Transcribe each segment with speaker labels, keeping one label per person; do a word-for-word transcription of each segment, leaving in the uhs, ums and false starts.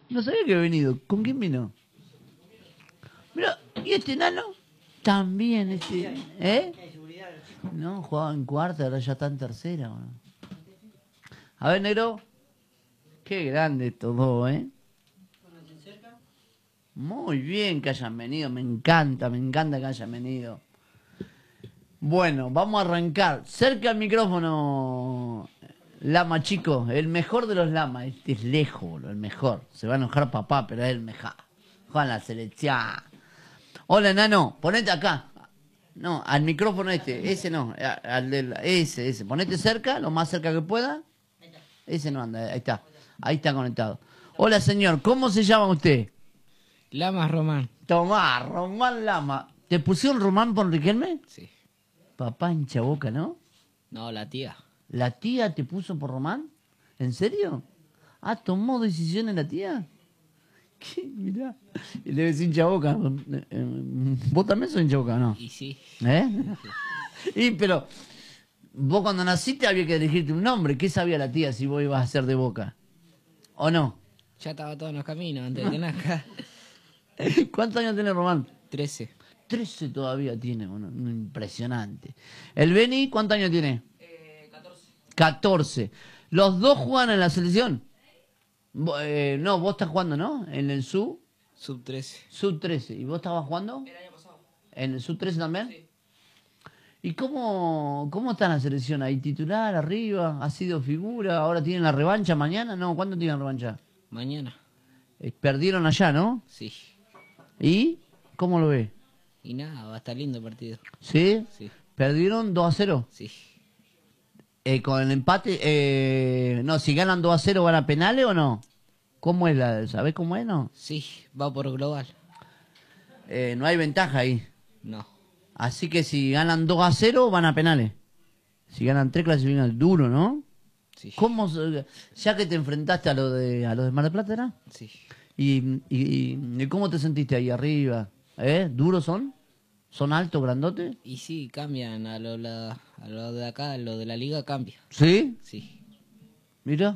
Speaker 1: No sabía que había venido. ¿Con quién vino? Mira, ¿y este enano? También, este. ¿Eh? No, jugaba en cuarta, ahora ya está en tercera. Bueno. A ver, negro. Qué grande estos dos, ¿eh? Muy bien que hayan venido, me encanta, me encanta que hayan venido. Bueno, vamos a arrancar. Cerca al micrófono, Lama, chico. El mejor de los Lamas. Este es lejos, boludo, el mejor. Se va a enojar papá, pero es el mejor. Juan la selección. Hola, enano, ponete acá. No, al micrófono este. Ese no, al del, ese, ese. Ponete cerca, lo más cerca que pueda. Ese no anda, ahí está. Ahí está conectado. Hola, señor, ¿cómo se llama usted?
Speaker 2: Lama Román.
Speaker 1: Tomá, Román Lama. ¿Te pusieron Román por Riquelme?
Speaker 2: Sí.
Speaker 1: Papá hincha boca, ¿no?
Speaker 2: No, la tía.
Speaker 1: ¿La tía te puso por Román? ¿En serio? Ah, ¿tomó decisiones la tía? ¿Qué? Mirá. Y le decís hincha boca. ¿Vos también sos hincha boca, no?
Speaker 2: Y sí.
Speaker 1: ¿Eh? Y pero, vos cuando naciste había que elegirte un nombre. ¿Qué sabía la tía si vos ibas a ser de Boca? ¿O no?
Speaker 2: Ya estaba todo en los caminos antes de que nazca.
Speaker 1: ¿Cuántos años tiene Román?
Speaker 2: Trece.
Speaker 1: Trece todavía tiene, bueno, impresionante. ¿El Beni cuántos años tiene?
Speaker 2: Eh, catorce.
Speaker 1: Catorce. ¿Los dos juegan en la selección? Vo- eh, no, vos estás jugando, ¿no? En el sub,
Speaker 2: Sub trece.
Speaker 1: sub trece. ¿Y vos estabas jugando?
Speaker 2: El año pasado.
Speaker 1: ¿En el sub trece también?
Speaker 2: Sí.
Speaker 1: ¿Y cómo, cómo está la selección? ¿Ahí titular, arriba? ¿Ha sido figura? ¿Ahora tienen la revancha mañana? No, ¿cuándo tienen la revancha?
Speaker 2: Mañana.
Speaker 1: Eh, perdieron allá, ¿no?
Speaker 2: Sí.
Speaker 1: ¿Y cómo lo ve?
Speaker 2: Y nada, va a estar lindo el partido.
Speaker 1: ¿Sí?
Speaker 2: Sí.
Speaker 1: ¿Perdieron dos a cero?
Speaker 2: Sí.
Speaker 1: Eh, con el empate, eh, no, si ganan dos a cero, ¿van a penales o no? ¿Cómo es la, sabés cómo es, no?
Speaker 2: Sí, va por global.
Speaker 1: Eh, no hay ventaja ahí.
Speaker 2: No.
Speaker 1: Así que si ganan dos a cero, van a penales. Si ganan tres, clasifican duro, ¿no?
Speaker 2: Sí.
Speaker 1: ¿Cómo, se- ya que te enfrentaste a lo de, a los de Mar del Plata, ¿era?
Speaker 2: Sí.
Speaker 1: ¿Y, y, y- y cómo te sentiste ahí arriba? ¿Eh? ¿Duros son? ¿Son altos, grandotes?
Speaker 2: Y sí, cambian a lo, la- a lo de acá, a lo de la liga cambia.
Speaker 1: ¿Sí?
Speaker 2: Sí.
Speaker 1: Mira.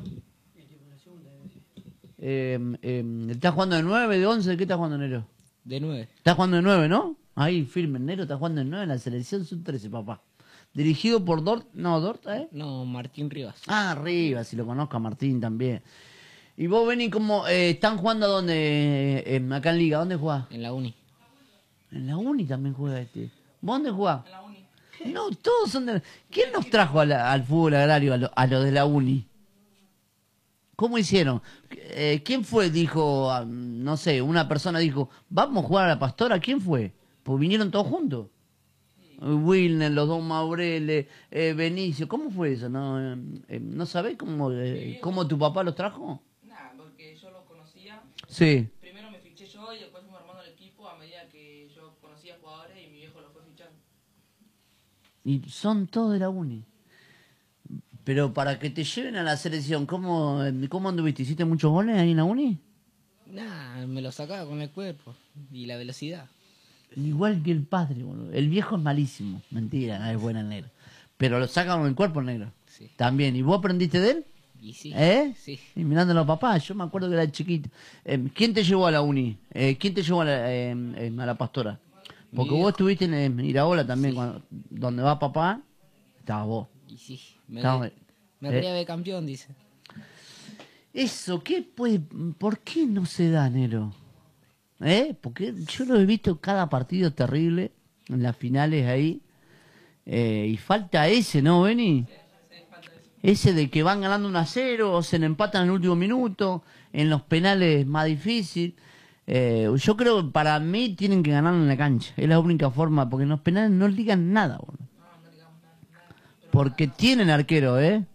Speaker 1: Eh, eh, ¿Estás jugando de nueve, de once? ¿Qué estás jugando, Nero?
Speaker 2: De nueve.
Speaker 1: Estás jugando de nueve, ¿no? Ahí, firme, Nero está jugando de nueve en la selección sub trece, papá. Dirigido por Dort, no, Dort, ¿eh?
Speaker 2: No, Martín Rivas.
Speaker 1: Ah, arriba, si lo conozco a Martín también. Y vos venís como, eh, ¿están jugando a dónde? Eh, acá en Liga, ¿dónde jugás?
Speaker 2: En la uni.
Speaker 1: En la Uni también juega este. ¿Vos dónde jugás?
Speaker 2: En la uni.
Speaker 1: No, todos son de... ¿Quién nos trajo a la- al fútbol agrario, a lo, a lo de la Uni? ¿Cómo hicieron? Eh, ¿Quién fue? Dijo, ah, no sé, una persona dijo, vamos a jugar a la Pastora. ¿Quién fue? Pues vinieron todos juntos. Eh, Wilner, los dos Maureles, eh, Benicio. ¿Cómo fue eso? ¿No, eh, eh, ¿no sabés cómo, eh, cómo tu papá los trajo?
Speaker 3: Nada, porque yo los conocía.
Speaker 1: Sí.
Speaker 3: Primero me fiché yo y después fuimos armando el equipo a medida que yo conocía jugadores y mi viejo los fue fichando.
Speaker 1: Y son todos de la Uni. Pero para que te lleven a la selección, ¿cómo, cómo anduviste? ¿Hiciste muchos goles ahí en la Uni?
Speaker 2: Nah, me lo sacaba con el cuerpo y la velocidad.
Speaker 1: Igual que el padre, boludo. El viejo es malísimo. Mentira, no es buena el negro. Pero lo sacan con el cuerpo el negro.
Speaker 2: Sí.
Speaker 1: También. ¿Y vos aprendiste de él?
Speaker 2: Y sí.
Speaker 1: ¿Eh?
Speaker 2: Sí.
Speaker 1: Y mirándolo a papá, yo me acuerdo que era chiquito. Eh, ¿Quién te llevó a la Uni? Eh, ¿Quién te llevó a la, eh, eh, a la Pastora? Porque
Speaker 2: Mi
Speaker 1: vos
Speaker 2: viejo.
Speaker 1: estuviste en eh, Iraola también,
Speaker 2: Sí.
Speaker 1: cuando, donde va papá, estabas vos.
Speaker 2: Y sí. Me,
Speaker 1: Estaba-
Speaker 2: me
Speaker 1: eh.
Speaker 2: quería ver campeón, dice.
Speaker 1: Eso, ¿qué puede, ¿por qué no se da, Nero? ¿Eh? Porque yo lo he visto cada partido terrible, en las finales ahí, eh, y falta ese, ¿no, Beni? Ese de que van ganando un a cero, o se le empatan en el último minuto, en los penales más difícil. Eh, yo creo que para mí tienen que ganar en la cancha, es la única forma, porque en los penales no ligan nada, boludo. Porque tienen arquero, ¿eh?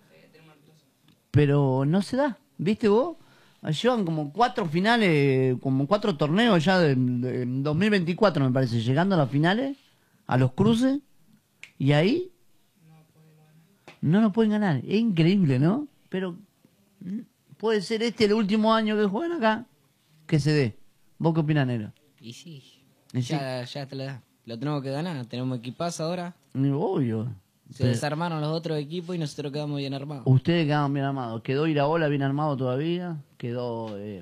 Speaker 1: Pero no se da, ¿viste vos? Llevan como cuatro finales, como cuatro torneos ya de, de dos mil veinticuatro, me parece, llegando a las finales, a los cruces, y ahí no nos pueden ganar. Es increíble, ¿no? Pero mm, puede ser este el último año que juegan acá, que se dé. ¿Vos qué opinás, Nero?
Speaker 2: Y sí.
Speaker 1: Y sí.
Speaker 2: Ya, ya te la da. Lo tenemos que ganar. Tenemos equipazo ahora.
Speaker 1: Y obvio.
Speaker 2: Se
Speaker 1: Pero
Speaker 2: desarmaron los otros equipos y nosotros quedamos bien armados.
Speaker 1: ustedes quedaron bien armados. Quedó Iraola bien armado todavía. Quedó eh,